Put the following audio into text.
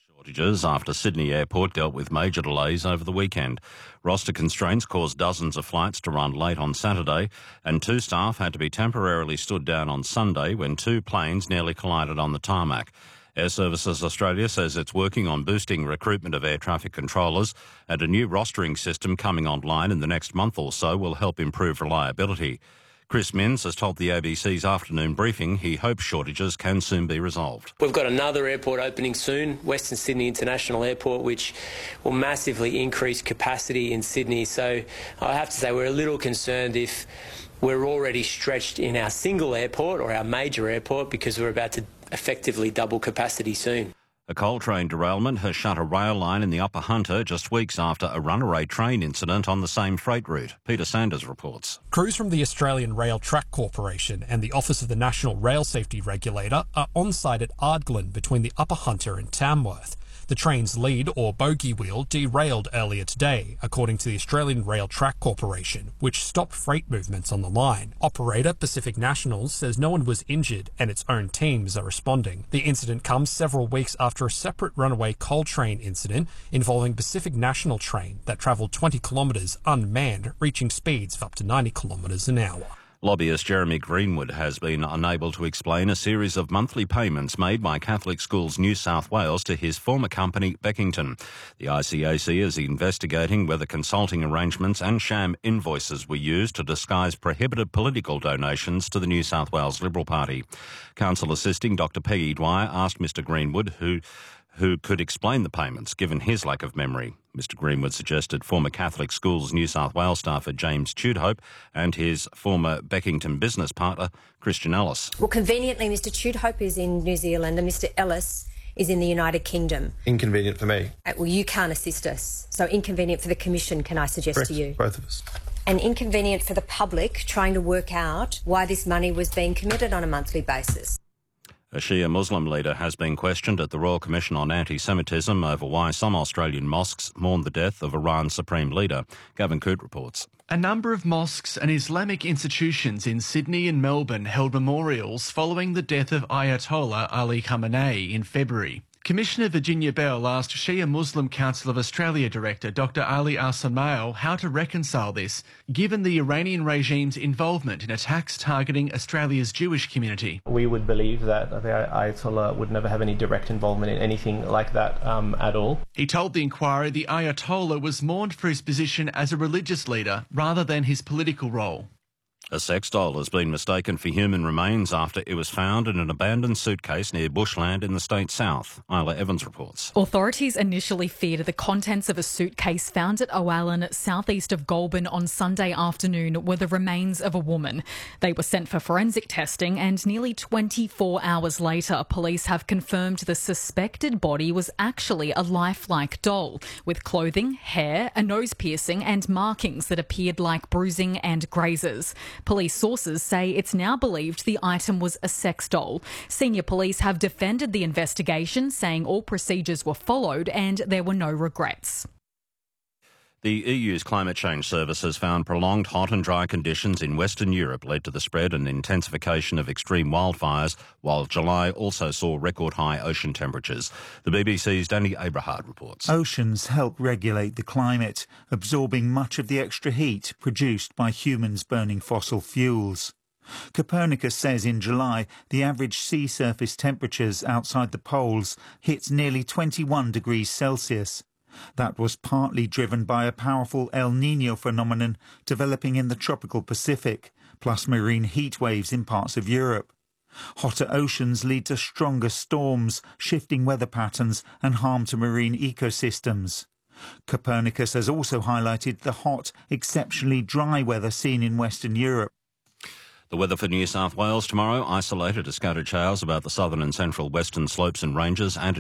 Shortages after Sydney Airport dealt with major delays over the weekend. Roster constraints caused dozens of flights to run late on Saturday, and 2 staff had to be temporarily stood down on Sunday when 2 planes nearly collided on the tarmac. Air Services Australia says it's working on boosting recruitment of air traffic controllers, and a new rostering system coming online in the next month or so will help improve reliability. Chris Minns has told the ABC's afternoon briefing he hopes shortages can soon be resolved. We've got another airport opening soon, Western Sydney International Airport, which will massively increase capacity in Sydney. So I have to say we're a little concerned if we're already stretched in our single airport or our major airport, because we're about to effectively double capacity soon. A coal train derailment has shut a rail line in the Upper Hunter just weeks after a runaway train incident on the same freight route. Peter Sanders reports. Crews from the Australian Rail Track Corporation and the Office of the National Rail Safety Regulator are on site at Ardglen between the Upper Hunter and Tamworth. The train's lead or bogie wheel derailed earlier today, according to the Australian Rail Track Corporation, which stopped freight movements on the line. Operator Pacific National says no one was injured and its own teams are responding. The incident comes several weeks after a separate runaway coal train incident involving Pacific National train that travelled 20 kilometres unmanned, reaching speeds of up to 90 kilometres an hour. Lobbyist Jeremy Greenwood has been unable to explain a series of monthly payments made by Catholic Schools New South Wales to his former company, Beckington. The ICAC is investigating whether consulting arrangements and sham invoices were used to disguise prohibited political donations to the New South Wales Liberal Party. Counsel assisting Dr Peggy Dwyer asked Mr Greenwood who could explain the payments, given his lack of memory. Mr Greenwood suggested former Catholic Schools New South Wales staffer James Tudhope and his former Beckington business partner, Christian Ellis. Well, conveniently, Mr Tudhope is in New Zealand and Mr Ellis is in the United Kingdom. Inconvenient for me. Well, you can't assist us. So inconvenient for the Commission, can I suggest Correct. to you? Both of us. And inconvenient for the public trying to work out why this money was being committed on a monthly basis. A Shia Muslim leader has been questioned at the Royal Commission on Anti-Semitism over why some Australian mosques mourn the death of Iran's supreme leader. Gavin Coote reports. A number of mosques and Islamic institutions in Sydney and Melbourne held memorials following the death of Ayatollah Ali Khamenei in February. Commissioner Virginia Bell asked Shia Muslim Council of Australia Director Dr Ali Al-Samail how to reconcile this, given the Iranian regime's involvement in attacks targeting Australia's Jewish community. We would believe that the Ayatollah would never have any direct involvement in anything like that at all. He told the inquiry the Ayatollah was mourned for his position as a religious leader rather than his political role. A sex doll has been mistaken for human remains after it was found in an abandoned suitcase near Bushland in the state south. Isla Evans reports. Authorities initially feared the contents of a suitcase found at Owalan, southeast of Goulburn on Sunday afternoon were the remains of a woman. They were sent for forensic testing and nearly 24 hours later, police have confirmed the suspected body was actually a lifelike doll with clothing, hair, a nose piercing and markings that appeared like bruising and grazes. Police sources say it's now believed the item was a sex doll. Senior police have defended the investigation, saying all procedures were followed and there were no regrets. The EU's Climate Change Service has found prolonged hot and dry conditions in Western Europe led to the spread and intensification of extreme wildfires, while July also saw record-high ocean temperatures. The BBC's Danny Abrahard reports. Oceans help regulate the climate, absorbing much of the extra heat produced by humans burning fossil fuels. Copernicus says in July the average sea surface temperatures outside the poles hit nearly 21 degrees Celsius. That was partly driven by a powerful El Niño phenomenon developing in the tropical Pacific, plus marine heat waves in parts of Europe. Hotter oceans lead to stronger storms, shifting weather patterns and harm to marine ecosystems. Copernicus has also highlighted the hot, exceptionally dry weather seen in Western Europe. The weather for New South Wales tomorrow, isolated to scattered showers about the southern and central western slopes and ranges and